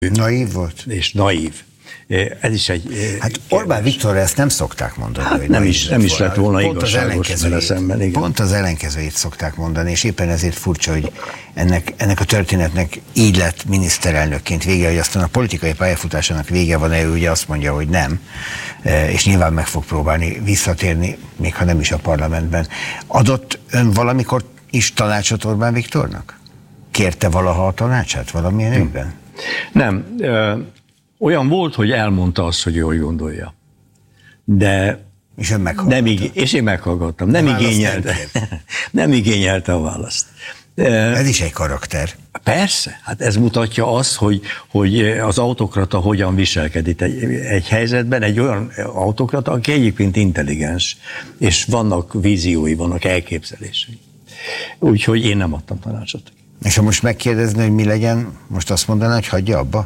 Naív volt? És naív. Ez is egy... Hát Orbán Viktorra ezt nem szokták mondani. Hát nem is lett volna igazságos vele szemben. Igen. Pont az ellenkezőjét szokták mondani, és éppen ezért furcsa, hogy ennek a történetnek így lett miniszterelnökként vége, hogy aztán a politikai pályafutásának vége van, ő ugye azt mondja, hogy nem, és nyilván meg fog próbálni visszatérni, még ha nem is a parlamentben. Adott ön valamikor is tanácsot Orbán Viktornak? Kérte valaha a tanácsát valamilyen ügyben? Nem. Olyan volt, hogy elmondta azt, hogy ő hogy gondolja. De és ön meghallgatta. És én meghallgattam. Nem igényelte a választ. Ez is egy karakter. Persze, hát ez mutatja azt, hogy az autokrata hogyan viselkedik egy helyzetben, egy olyan autokrata, aki egyébként intelligens, és vannak víziói, vannak elképzelései. Úgyhogy én nem adtam tanácsot. És ha most megkérdezni, hogy mi legyen, most azt mondaná, hogy hagyja abba?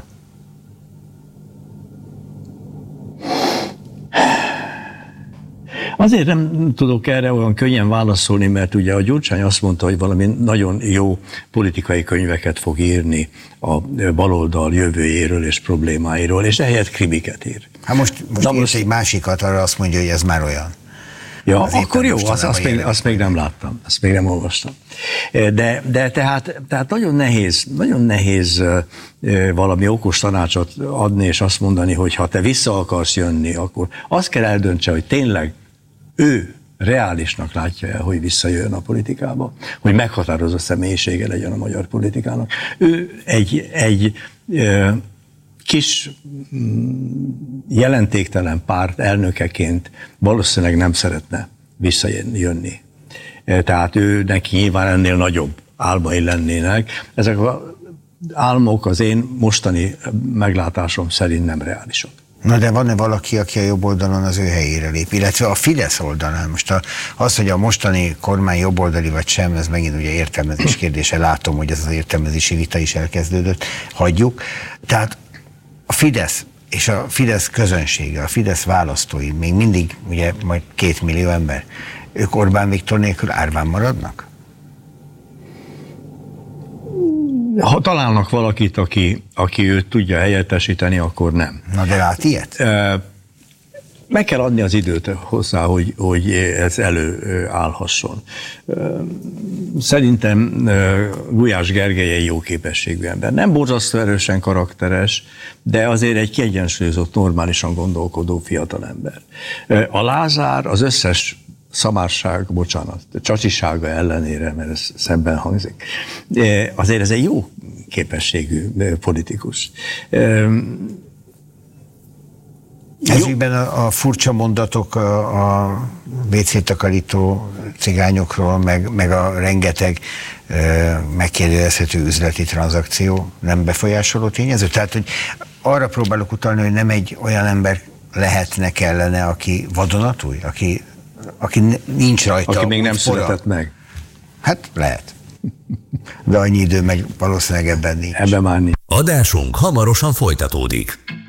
Azért nem tudok erre olyan könnyen válaszolni, mert ugye a Gyurcsány azt mondta, hogy valami nagyon jó politikai könyveket fog írni a baloldal jövőjéről és problémáiról, és ehelyett krimiket ír. Hát most egy másikat, arra azt mondja, hogy ez már olyan. Ja, akkor jó, azt még nem láttam, azt még nem olvastam. De tehát nagyon nehéz valami okos tanácsot adni, és azt mondani, hogy ha te vissza akarsz jönni, akkor azt kell eldöntse, hogy tényleg ő reálisnak látja el, hogy visszajöjjön a politikába, hogy meghatározó személyisége legyen a magyar politikának. Ő egy kis jelentéktelen párt elnökeként valószínűleg nem szeretne visszajönni. Tehát ő neki nyilván ennél nagyobb álmai lennének. Ezek az álmok az én mostani meglátásom szerint nem reálisak. Na de van-e valaki, aki a jobb oldalon az ő helyére lép, illetve a Fidesz oldalán? Most az, hogy a mostani kormány jobboldali vagy sem, ez megint ugye értelmezés kérdése, látom, hogy ez az értelmezési vita is elkezdődött, hagyjuk. Tehát a Fidesz és a Fidesz közönsége, a Fidesz választói, még mindig ugye majd 2 millió ember, ők Orbán Viktor nélkül árván maradnak? Ha találnak valakit, aki őt tudja helyettesíteni, akkor nem. Na de lát ilyet? Meg kell adni az időt hozzá, hogy ez előállhasson. Szerintem Gulyás Gergely egy jó képességű ember. Nem borzasztó erősen karakteres, de azért egy kiegyensúlyozott, normálisan gondolkodó fiatalember. A Lázár az összes szamárság, csacsisága ellenére, mert ez szemben hangzik. Azért ez egy jó képességű politikus. Ezügyben a furcsa mondatok a WC-takarító cigányokról, meg a rengeteg megkérdezhető üzleti tranzakció nem befolyásoló tényező? Tehát, hogy arra próbálok utalni, hogy nem egy olyan ember lehetne kellene, aki vadonatúj, aki nincs rajta. Aki még nem született meg. Hát lehet. De annyi idő meg valószínűleg ebben nincs. Ebben már nincs. Adásunk hamarosan folytatódik.